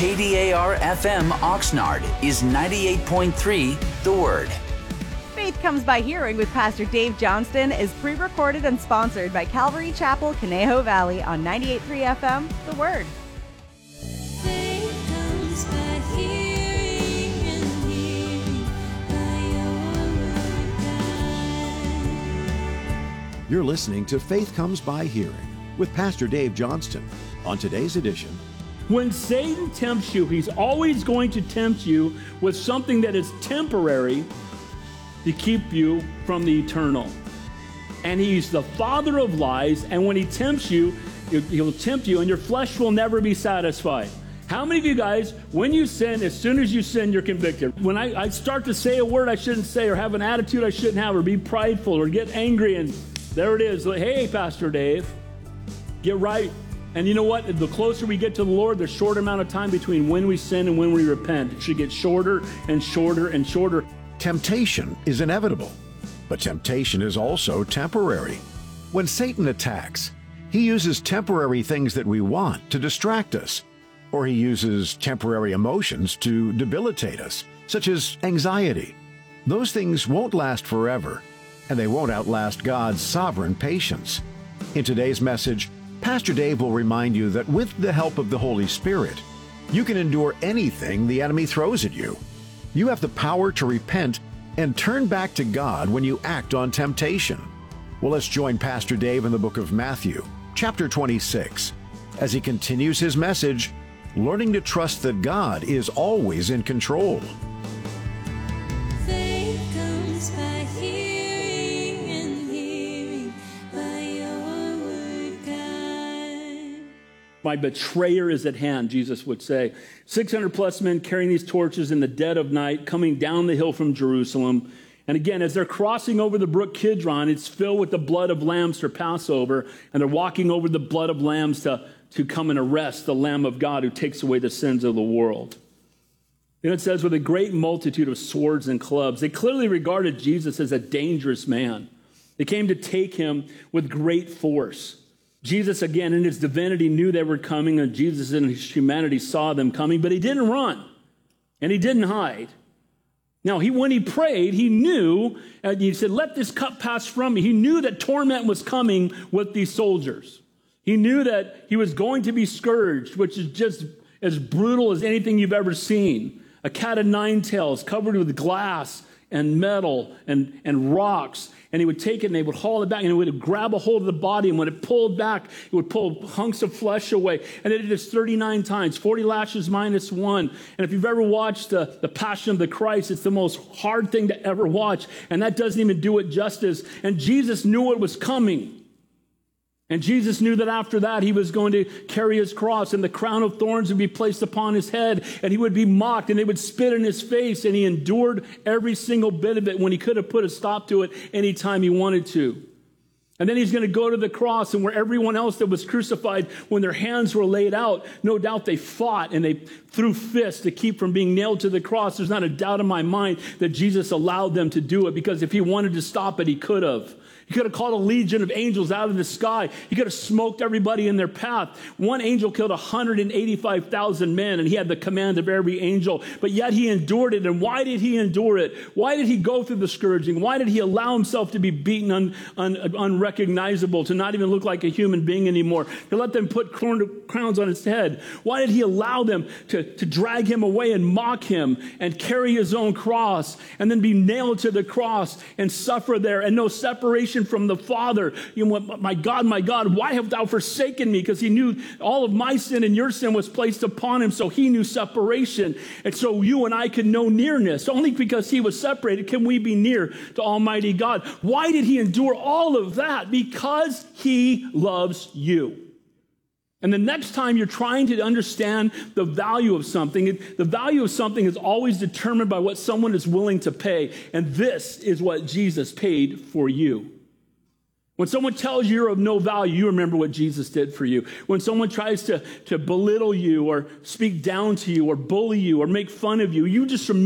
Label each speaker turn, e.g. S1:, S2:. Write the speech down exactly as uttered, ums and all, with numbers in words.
S1: K D A R F M Oxnard is ninety-eight point three The Word.
S2: Faith Comes by Hearing with Pastor Dave Johnston is pre-recorded and sponsored by Calvary Chapel, Conejo Valley on ninety-eight point three F M The Word.
S3: Faith comes by hearing and hearing by your word, God.
S4: You're listening to Faith Comes by Hearing with Pastor Dave Johnston. On today's edition,
S5: when Satan tempts you, he's always going to tempt you with something that is temporary to keep you from the eternal. And he's the father of lies, and when he tempts you, he'll tempt you, and your flesh will never be satisfied. How many of you guys, when you sin, as soon as you sin, you're convicted? When I, I start to say a word I shouldn't say, or have an attitude I shouldn't have, or be prideful, or get angry, and there it is. Like, hey, Pastor Dave, get right. And you know what? The closer we get to the Lord, the shorter amount of time between when we sin and when we repent. It should get shorter and shorter and shorter.
S4: Temptation is inevitable, but temptation is also temporary. When Satan attacks, he uses temporary things that we want to distract us, or he uses temporary emotions to debilitate us, such as anxiety. Those things won't last forever, and they won't outlast God's sovereign patience. In today's message, Pastor Dave will remind you that with the help of the Holy Spirit, you can endure anything the enemy throws at you. You have the power to repent and turn back to God when you act on temptation. Well, let's join Pastor Dave in the book of Matthew, chapter twenty-six, as he continues his message, learning to trust that God is always in control.
S3: Faith comes by hearing and hearing by your word, God.
S5: My betrayer is at hand, Jesus would say. six hundred plus men carrying these torches in the dead of night, coming down the hill from Jerusalem. And again, as they're crossing over the brook Kidron, it's filled with the blood of lambs for Passover. And they're walking over the blood of lambs to, to come and arrest the Lamb of God who takes away the sins of the world. Then it says, with a great multitude of swords and clubs. They clearly regarded Jesus as a dangerous man. They came to take him with great force. Jesus, again, in his divinity, knew they were coming, and Jesus in his humanity saw them coming, but he didn't run, and he didn't hide. Now, he when he prayed, he knew, and he said, let this cup pass from me. He knew that torment was coming with these soldiers. He knew that he was going to be scourged, which is just as brutal as anything you've ever seen. A cat of nine tails covered with glass and metal and, and rocks. And he would take it and they would haul it back and it would grab a hold of the body. And when it pulled back, it would pull hunks of flesh away. And they did this thirty-nine times, forty lashes minus one. And if you've ever watched the, the Passion of the Christ, it's the most hard thing to ever watch. And that doesn't even do it justice. And Jesus knew it was coming. And Jesus knew that after that, he was going to carry his cross and the crown of thorns would be placed upon his head and he would be mocked and they would spit in his face. And he endured every single bit of it when he could have put a stop to it anytime he wanted to. And then he's going to go to the cross, and where everyone else that was crucified, when their hands were laid out, no doubt they fought and they threw fists to keep from being nailed to the cross. There's not a doubt in my mind that Jesus allowed them to do it, because if he wanted to stop it, he could have. He could have called a legion of angels out of the sky. He could have smoked everybody in their path. One angel killed one hundred eighty-five thousand men, and he had the command of every angel. But yet he endured it. And why did he endure it? Why did he go through the scourging? Why did he allow himself to be beaten un, un, unrecognizable, to not even look like a human being anymore, to let them put crowns on his head? Why did he allow them to, to drag him away and mock him and carry his own cross and then be nailed to the cross and suffer there and no separation from the Father? You know, my God, my God, why have thou forsaken me? Because he knew all of my sin and your sin was placed upon him, so he knew separation. And so you and I can know nearness. Only because he was separated can we be near to Almighty God. Why did he endure all of that? Because he loves you. And the next time you're trying to understand the value of something, the value of something is always determined by what someone is willing to pay. And this is what Jesus paid for you. When someone tells you you're of no value, you remember what Jesus did for you. When someone tries to, to belittle you or speak down to you or bully you or make fun of you, you just remember